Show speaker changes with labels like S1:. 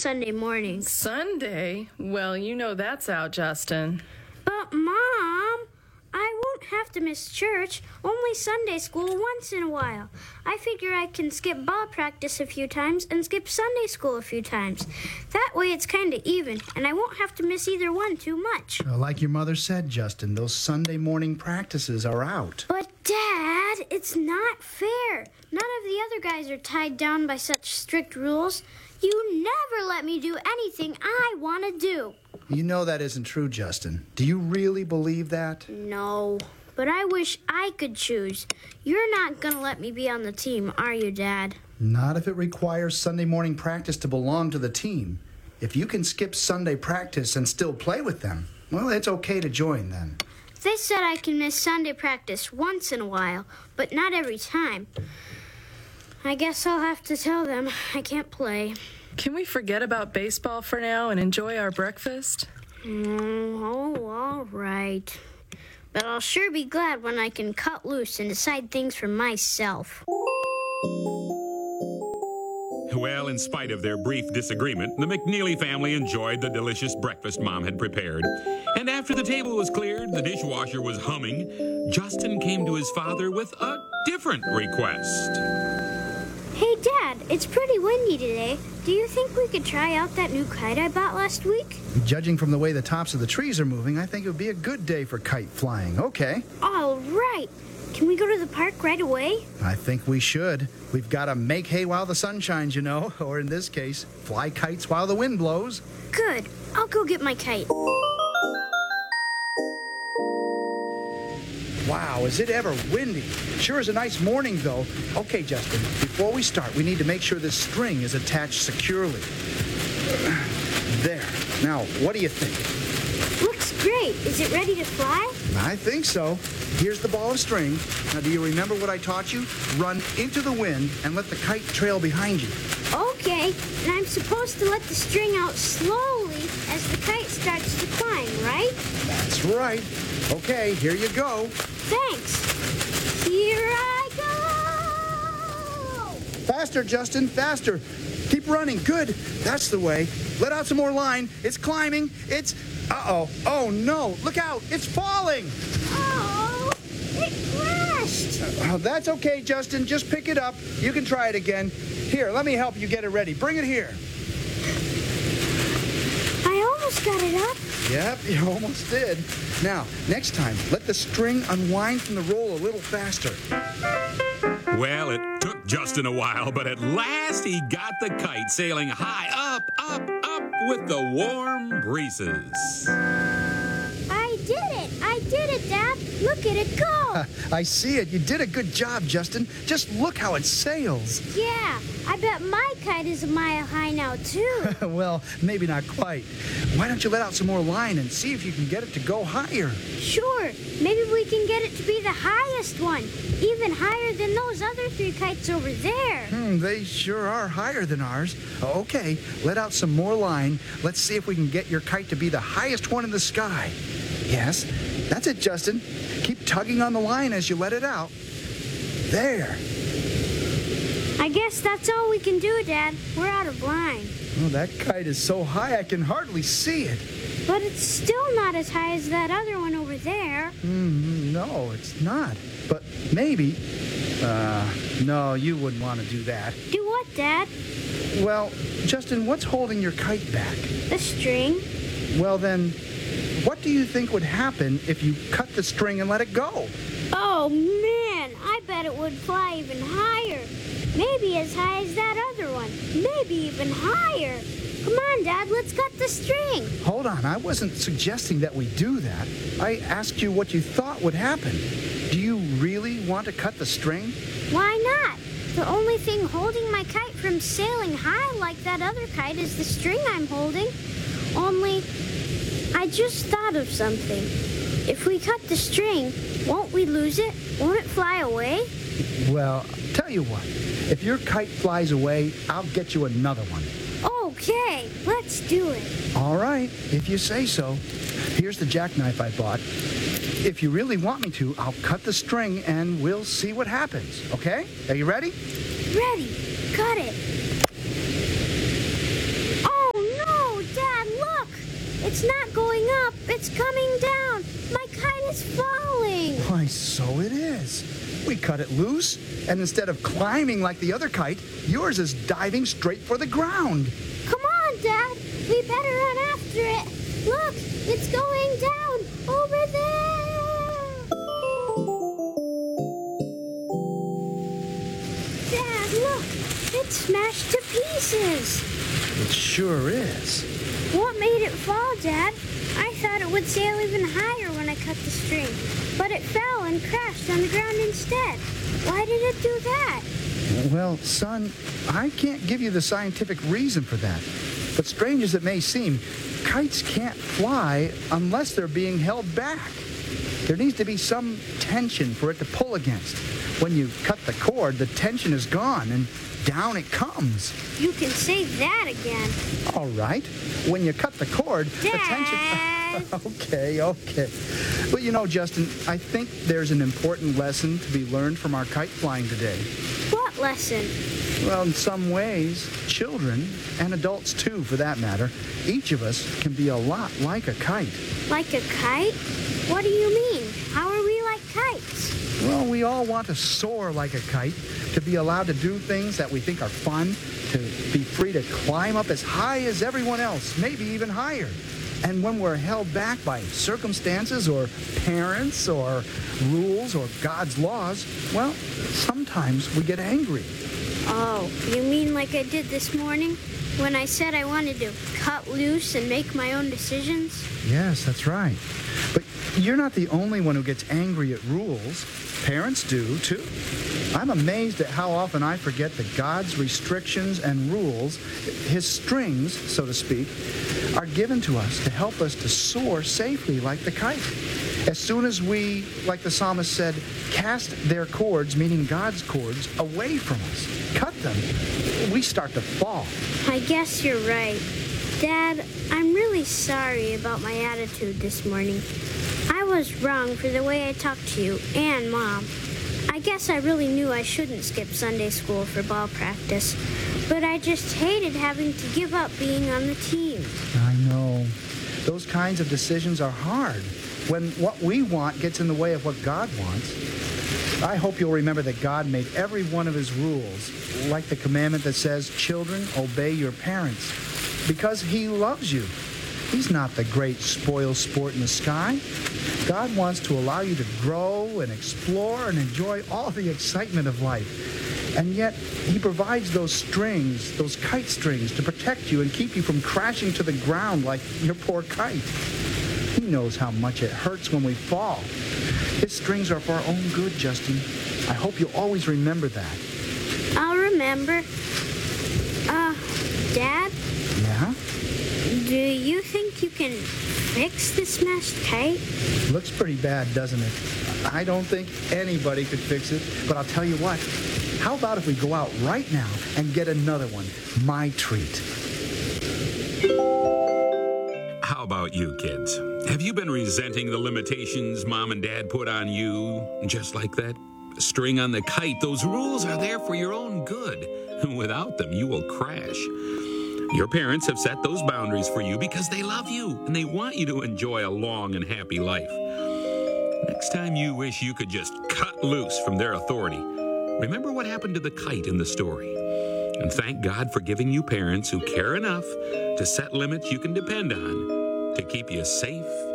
S1: Sunday mornings.
S2: Sunday? Well, you know that's out, Justin.
S1: But, Mom, I won't have to miss church, only Sunday school once in a while. I figure I can skip ball practice a few times and skip Sunday school a few times. That way it's kind of even, and I won't have to miss either one too much.
S3: Like your mother said, Justin, those Sunday morning practices are out.
S1: But, Dad, it's not fair. None of the other guys are tied down by such strict rules. You never let me do anything I want to do.
S3: You know that isn't true, Justin. Do you really believe that?
S1: No, but I wish I could choose. You're not going to let me be on the team, are you, Dad?
S3: Not if it requires Sunday morning practice to belong to the team. If you can skip Sunday practice and still play with them, well, it's okay to join then.
S1: They said I can miss Sunday practice once in a while, but not every time. I guess I'll have to tell them I can't play.
S2: Can we forget about baseball for now and enjoy our breakfast?
S1: Oh, all right. But I'll sure be glad when I can cut loose and decide things for myself.
S4: Well, in spite of their brief disagreement, the McNeely family enjoyed the delicious breakfast Mom had prepared. And after the table was cleared, the dishwasher was humming, Justin came to his father with a different request.
S1: Hey, Dad, it's pretty windy today. Do you think we could try out that new kite I bought last week?
S3: Judging from the way the tops of the trees are moving, I think it would be a good day for kite flying. Okay.
S1: All right. Can we go to the park right away?
S3: I think we should. We've got to make hay while the sun shines, you know, or in this case, fly kites while the wind blows.
S1: Good. I'll go get my kite.
S3: Wow, is it ever windy? Sure is a nice morning, though. Okay, Justin, before we start, we need to make sure this string is attached securely. There. Now, what do you think?
S1: Looks great. Is it ready to fly?
S3: I think so. Here's the ball of string. Now, do you remember what I taught you? Run into the wind and let the kite trail behind you.
S1: Okay, and I'm supposed to let the string out slowly as the kite starts to climb, right?
S3: That's right. Okay, here you go.
S1: Thanks. Here I go!
S3: Faster, Justin, faster. Keep running. Good. That's the way. Let out some more line. It's climbing. It's... Uh-oh. Oh, no. Look out. It's falling.
S1: Oh, it crashed.
S3: That's okay, Justin. Just pick it up. You can try it again. Here, let me help you get it ready. Bring it here.
S1: I almost got it up.
S3: Yep, you almost did. Now, next time, let the string unwind from the roll a little faster.
S4: Well, it took Justin a while, but at last he got the kite sailing high up, up, up with the warm breezes.
S1: I did it, Dad. Look at it go.
S3: I see it. You did a good job, Justin. Just look how it sails.
S1: Yeah, I bet my kite is a mile high now, too.
S3: Well, maybe not quite. Why don't you let out some more line and see if you can get it to go higher?
S1: Sure. Maybe we can get it to be the highest one, even higher than those other 3 kites over there.
S3: They sure are higher than ours. Okay, let out some more line. Let's see if we can get your kite to be the highest one in the sky. Yes, that's it, Justin. Keep tugging on the line as you let it out. There.
S1: I guess that's all we can do, Dad. We're out of line.
S3: Oh, that kite is so high I can hardly see it.
S1: But it's still not as high as that other one over there.
S3: No, it's not. But maybe... no, you wouldn't want to do that.
S1: Do what, Dad?
S3: Well, Justin, what's holding your kite back?
S1: The string.
S3: Well, then, what do you think would happen if you cut the string and let it go?
S1: Oh, man, I bet it would fly even higher. Maybe as high as that other one. Maybe even higher. Come on, Dad, let's cut the string.
S3: Hold on, I wasn't suggesting that we do that. I asked you what you thought would happen. Do you really want to cut the string?
S1: Why not? The only thing holding my kite from sailing high like that other kite is the string I'm holding. Only, I just thought of something. If we cut the string, won't we lose it? Won't it fly away?
S3: Well, tell you what. If your kite flies away, I'll get you another one.
S1: Okay, let's do it.
S3: All right, if you say so. Here's the jackknife I bought. If you really want me to, I'll cut the string and we'll see what happens, okay? Are you ready?
S1: Ready. Cut it. Oh, It's coming down. My kite is falling.
S3: Why, so it is. We cut it loose, and instead of climbing like the other kite, yours is diving straight for the ground.
S1: Come on, Dad. We better run after it. Look, it's going down over there. Dad, look. It's smashed to pieces.
S3: It sure is.
S1: What made it fall, Dad? I thought it would sail even higher when I cut the string, but it fell and crashed on the ground instead. Why did it do that?
S3: Well, son, I can't give you the scientific reason for that. But strange as it may seem, kites can't fly unless they're being held back. There needs to be some tension for it to pull against. When you cut the cord, the tension is gone, and down it comes.
S1: You can say that again.
S3: All right. When you cut the cord,
S1: Dad.
S3: the tension... Okay. But you know, Justin, I think there's an important lesson to be learned from our kite flying today.
S1: What lesson?
S3: Well, in some ways, children, and adults too, for that matter, each of us can be a lot like a kite.
S1: Like a kite? What do you mean? How are we like kites?
S3: Well, we all want to soar like a kite, to be allowed to do things that we think are fun, to be free to climb up as high as everyone else, maybe even higher. And when we're held back by circumstances or parents or rules or God's laws, well, sometimes we get angry.
S1: Oh, you mean like I did this morning when I said I wanted to cut loose and make my own decisions?
S3: Yes, that's right. But you're not the only one who gets angry at rules. Parents do, too. I'm amazed at how often I forget that God's restrictions and rules, his strings, so to speak, are given to us to help us to soar safely like the kite. As soon as we, like the psalmist said, cast their cords, meaning God's cords, away from us, cut them, we start to fall.
S1: I guess you're right. Dad, I'm really sorry about my attitude this morning. I was wrong for the way I talked to you and Mom. I guess I really knew I shouldn't skip Sunday school for ball practice, but I just hated having to give up being on the team.
S3: I know. Those kinds of decisions are hard when what we want gets in the way of what God wants. I hope you'll remember that God made every one of his rules, like the commandment that says, "Children, obey your parents," because he loves you. He's not the great spoil sport in the sky. God wants to allow you to grow and explore and enjoy all the excitement of life. And yet, he provides those strings, those kite strings, to protect you and keep you from crashing to the ground like your poor kite. He knows how much it hurts when we fall. His strings are for our own good, Justin. I hope you always remember that.
S1: I'll remember. Dad?
S3: Yeah?
S1: Do you think you can fix the smashed kite?
S3: Looks pretty bad, doesn't it? I don't think anybody could fix it, but I'll tell you what. How about if we go out right now and get another one? My treat.
S4: How about you, kids? Have you been resenting the limitations Mom and Dad put on you just like that string on the kite? Those rules are there for your own good. Without them, you will crash. Your parents have set those boundaries for you because they love you and they want you to enjoy a long and happy life. Next time you wish you could just cut loose from their authority, remember what happened to the kite in the story. And thank God for giving you parents who care enough to set limits you can depend on to keep you safe